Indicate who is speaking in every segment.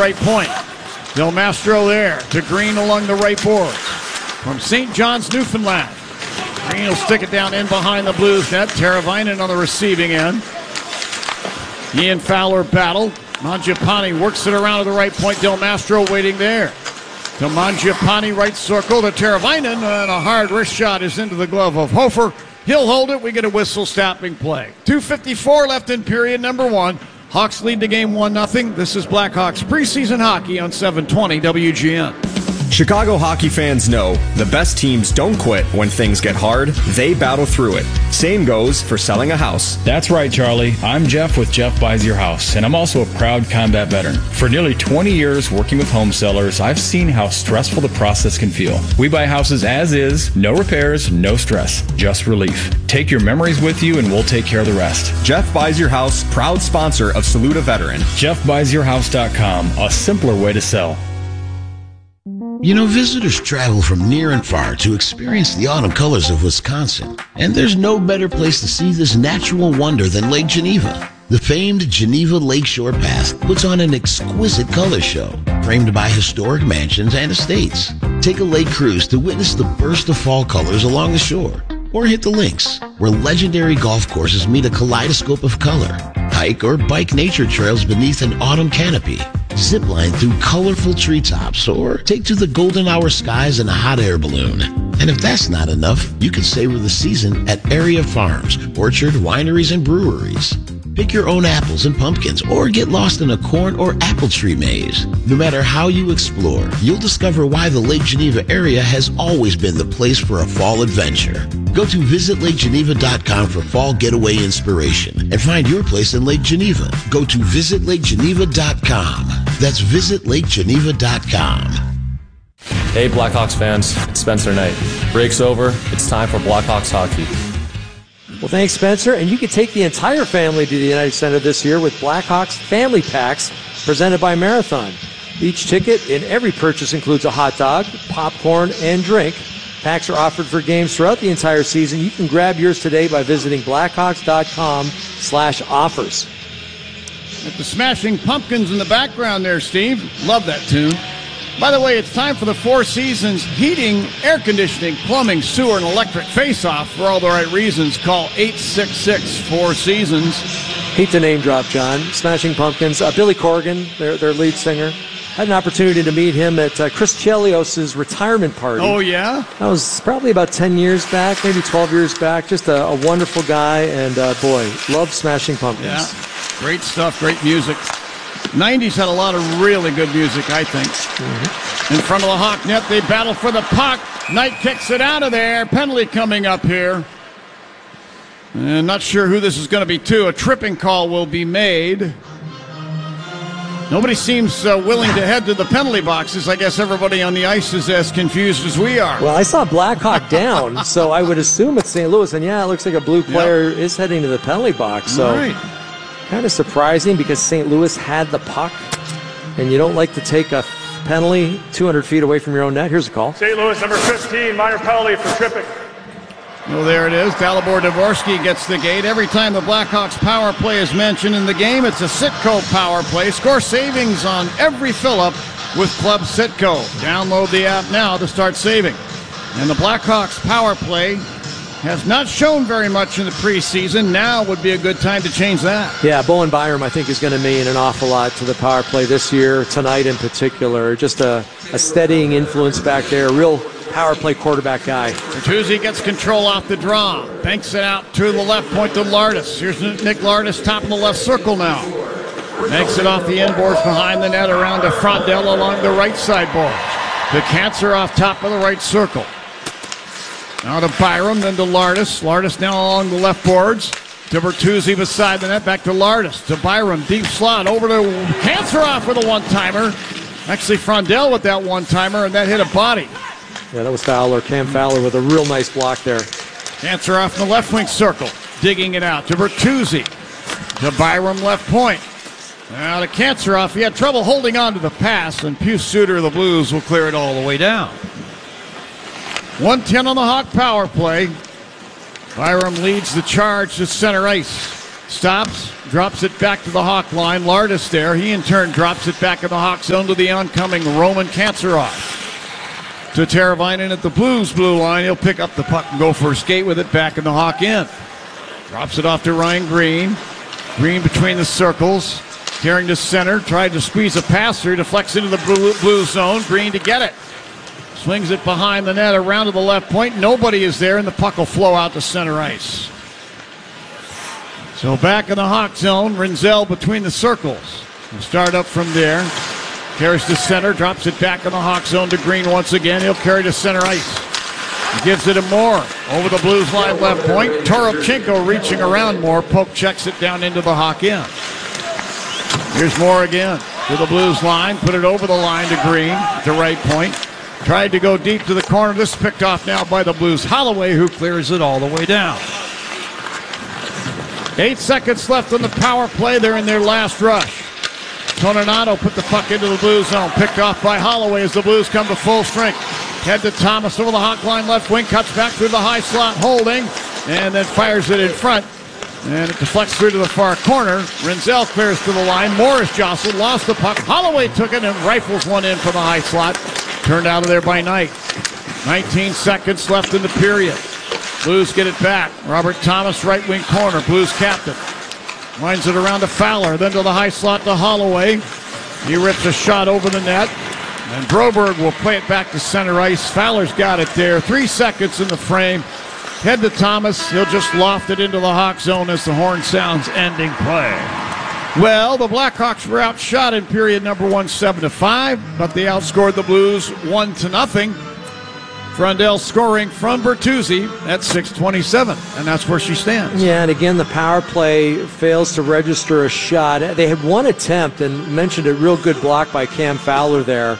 Speaker 1: right point. Del Mastro there to Green along the right boards. From St. John's, Newfoundland. Green will stick it down in behind the Blues net. Teravainen on the receiving end. Ian Fowler battle. Mangiapane works it around to the right point. Del Mastro waiting there. To Mangiapane, right circle to Teravainen, and a hard wrist shot is into the glove of Hofer. He'll hold it. We get a whistle stopping play. 2:54 left in period number 1. Hawks lead the game 1-0. This is Blackhawks preseason hockey on 720 WGN.
Speaker 2: Chicago hockey fans know the best teams don't quit when things get hard. They battle through it. Same goes for selling a house.
Speaker 3: That's right, Charlie. I'm Jeff with Jeff Buys Your House, and I'm also a proud combat veteran. For nearly 20 years working with home sellers, I've seen how stressful the process can feel. We buy houses as is, no repairs, no stress, just relief. Take your memories with you, and we'll take care of the rest.
Speaker 2: Jeff Buys Your House, proud sponsor of Salute a Veteran.
Speaker 3: JeffBuysYourHouse.com, a simpler way to sell.
Speaker 4: You know, visitors travel from near and far to experience the autumn colors of Wisconsin. And there's no better place to see this natural wonder than Lake Geneva. The famed Geneva Lakeshore Path puts on an exquisite color show, framed by historic mansions and estates. Take a lake cruise to witness the burst of fall colors along the shore. Or hit the links, where legendary golf courses meet a kaleidoscope of color. Hike or bike nature trails beneath an autumn canopy. Zipline through colorful treetops, or take to the golden hour skies in a hot air balloon. And if that's not enough, you can savor the season at area farms, orchard, wineries, and breweries. Pick your own apples and pumpkins, or get lost in a corn or apple tree maze. No matter how you explore, you'll discover why the Lake Geneva area has always been the place for a fall adventure. Go to visitlakegeneva.com for fall getaway inspiration and find your place in Lake Geneva. Go to visitlakegeneva.com. That's visitlakegeneva.com.
Speaker 5: Hey Blackhawks fans, it's Spencer Knight. Break's over, it's time for Blackhawks hockey.
Speaker 6: Well, thanks, Spencer. And you can take the entire family to the United Center this year with Blackhawks Family Packs presented by Marathon. Each ticket in every purchase includes a hot dog, popcorn, and drink. Packs are offered for games throughout the entire season. You can grab yours today by visiting blackhawks.com/offers.
Speaker 1: With the Smashing Pumpkins in the background there, Steve. Love that tune. By the way, it's time for the Four Seasons heating, air conditioning, plumbing, sewer, and electric face-off. For all the right reasons, call 866-4Seasons.
Speaker 6: Hate to name drop, John. Smashing Pumpkins. Billy Corgan, their lead singer. Had an opportunity to meet him at Chris Chelios' retirement party.
Speaker 1: Oh, yeah?
Speaker 6: That was probably about 10 years back, maybe 12 years back. Just a wonderful guy, and boy, loved Smashing Pumpkins.
Speaker 1: Yeah, great stuff, great music. 90s had a lot of really good music, I think. Mm-hmm. In front of the Hawk net, they battle for the puck. Knight kicks it out of there. Penalty coming up here. And not sure who this is going to be, too. A tripping call will be made. Nobody seems willing to head to the penalty boxes. I guess everybody on the ice is as confused as we are.
Speaker 6: Well, I saw Blackhawk down, so I would assume it's St. Louis. And, yeah, it looks like a blue player is heading to the penalty box. So.
Speaker 1: Right.
Speaker 6: Kind of surprising because St. Louis had the puck, and you don't like to take a penalty 200 feet away from your own net. Here's a call.
Speaker 7: St. Louis, number 15, minor penalty for tripping.
Speaker 1: Well, there it is. Dalibor Dvorsky gets the gate. Every time the Blackhawks power play is mentioned in the game, it's a Citco power play. Score savings on every fill-up with Club Citco. Download the app now to start saving. And the Blackhawks power play has not shown very much in the preseason. Now would be a good time to change that.
Speaker 6: Yeah, Bowen Byram, I think, is going to mean an awful lot to the power play this year, tonight in particular. Just a steadying influence back there, a real power play quarterback guy.
Speaker 1: Bertuzzi gets control off the draw. Banks it out to the left point to Lardis. Here's Nick Lardis, top of the left circle now. Banks it off the inboards behind the net around to Frondell along the right side board. The Cancer off top of the right circle. Now to Byram, then to Lardis. Lardis now along the left boards. To Bertuzzi beside the net. Back to Lardis. To Byram. Deep slot. Over to Canceroff with a one-timer. Actually, Frondell with that one-timer, and that hit a body.
Speaker 6: Yeah, that was Fowler. Cam Fowler with a real nice block there.
Speaker 1: Canceroff in the left wing circle. Digging it out to Bertuzzi. To Byram left point. Now to Canceroff. He had trouble holding on to the pass, and Pius Suter of the Blues will clear it all the way down. 1:10 on the Hawk power play. Byram leads the charge to center ice. Stops, drops it back to the Hawk line. Lardis there. He in turn drops it back in the Hawk zone to the oncoming Roman Kancerov. To Teravainen at the Blues blue line. He'll pick up the puck and go for a skate with it back in the Hawk end. Drops it off to Ryan Green. Green between the circles. Carrying to center. Tried to squeeze a pass through. Deflects into the blue zone. Green to get it. Swings it behind the net around to the left point. Nobody is there, and the puck will flow out to center ice. So back in the Hawk zone. Rinzel between the circles. We'll start up from there. Carries to center, drops it back in the Hawk zone to Green once again. He'll carry to center ice. He gives it to Moore. Over the Blues line left point. Torochenko reaching around Moore. Poke checks it down into the Hawk end. Here's Moore again to the Blues line. Put it over the line to Green to right point. Tried to go deep to the corner. This is picked off now by the Blues. Holloway, who clears it all the way down. 8 seconds left on the power play. They're in their last rush. Toninato put the puck into the Blues zone. Picked off by Holloway as the Blues come to full strength. Head to Thomas over the Hawk line left wing. Cuts back through the high slot holding. And then fires it in front. And it deflects through to the far corner. Rinzel clears to the line. Morris jostled. Lost the puck. Holloway took it and rifles one in from the high slot. Turned out of there by Knight. 19 seconds left in the period. Blues get it back. Robert Thomas, right wing corner. Blues captain. Winds it around to Fowler, then to the high slot to Holloway. He rips a shot over the net. And Broberg will play it back to center ice. Fowler's got it there. 3 seconds in the frame. Head to Thomas. He'll just loft it into the Hawk zone as the horn sounds, ending play. Well, the Blackhawks were outshot in period number 1, 7-5, but they outscored the Blues 1-0. Frundell scoring from Bertuzzi at 6:27, and that's where she stands.
Speaker 6: Yeah, and again, the power play fails to register a shot. They had one attempt, and mentioned a real good block by Cam Fowler there.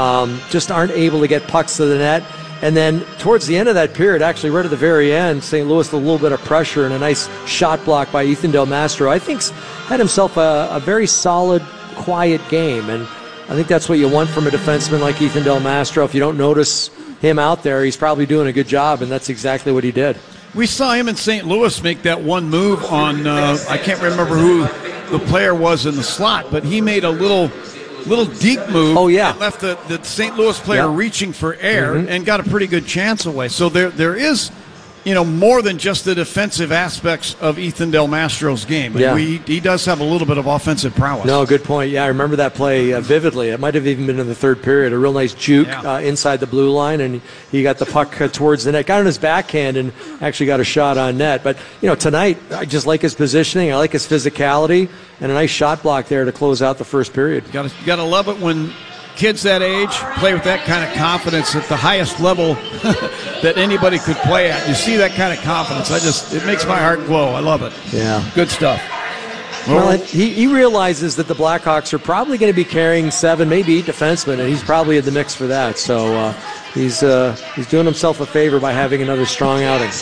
Speaker 6: Just aren't able to get pucks to the net. And then towards the end of that period, actually right at the very end, St. Louis with a little bit of pressure and a nice shot block by Ethan Del Mastro. I think had himself a very solid, quiet game, and I think that's what you want from a defenseman like Ethan Del Mastro. If you don't notice him out there, he's probably doing a good job, and that's exactly what he did.
Speaker 1: We saw him in St. Louis make that one move on, I can't remember who the player was in the slot, but he made a little deep move.
Speaker 6: Oh, yeah.
Speaker 1: That left the St. Louis player reaching for air and got a pretty good chance away. So there is, more than just the defensive aspects of Ethan Del Mastro's game.
Speaker 6: Yeah.
Speaker 1: He does have a little bit of offensive prowess.
Speaker 6: No, good point. Yeah, I remember that play vividly. It might have even been in the third period. A real nice juke inside the blue line, and he got the puck towards the net. Got on his backhand and actually got a shot on net. But, tonight, I just like his positioning. I like his physicality, and a nice shot block there to close out the first period.
Speaker 1: You got to love it when kids that age play with that kind of confidence at the highest level that anybody could play at. You see that kind of confidence. It makes my heart glow. I love it.
Speaker 6: Yeah.
Speaker 1: Good stuff.
Speaker 6: Well, he realizes that the Blackhawks are probably going to be carrying 7, maybe 8 defensemen, and he's probably in the mix for that. So he's doing himself a favor by having another strong outing.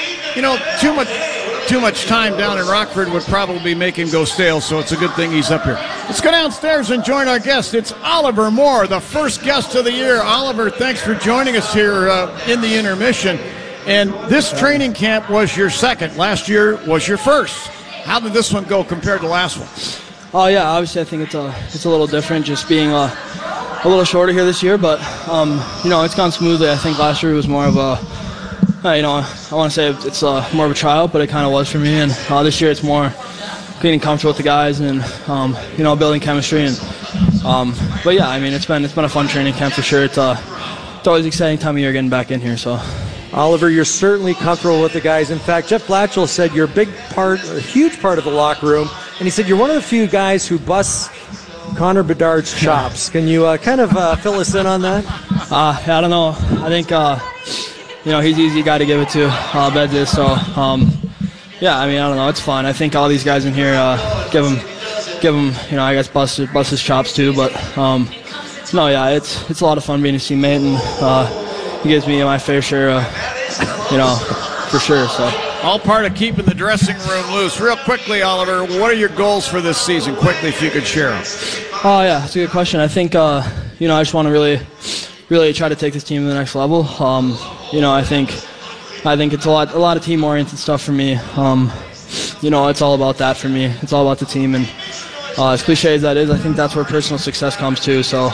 Speaker 1: Too much time down in Rockford would probably make him go stale, so it's a good thing he's up here. Let's go downstairs and join our guest. It's Oliver Moore, the first guest of the year. Oliver, thanks for joining us here in the intermission. And this training camp was your second. Last year was your first. How did this one go compared to last one?
Speaker 8: Oh, yeah, obviously I think it's a little different just being a little shorter here this year, but, it's gone smoothly. I think last year was more of a I want to say it's more of a trial, but it kind of was for me. And this year it's more getting comfortable with the guys and building chemistry. And but yeah, I mean it's been a fun training camp for sure. It's always an exciting time of year getting back in here. So,
Speaker 6: Oliver, you're certainly comfortable with the guys. In fact, Jeff Blatchell said you're a huge part of the locker room, and he said you're one of the few guys who busts Connor Bedard's chops. Can you kind of fill us in on that?
Speaker 8: I don't know. I think. He's an easy guy to give it to, Bedz. So, I don't know. It's fun. I think all these guys in here give him, I guess bust his chops too. But it's a lot of fun being a teammate, and he gives me my fair share, for sure. So.
Speaker 1: All part of keeping the dressing room loose. Real quickly, Oliver, what are your goals for this season? Quickly, if you could share them.
Speaker 8: Oh yeah, that's a good question. I think I just want to really try to take this team to the next level. I think it's a lot of team-oriented stuff for me. it's all about that for me. It's all about the team, and as cliche as that is, I think that's where personal success comes too. So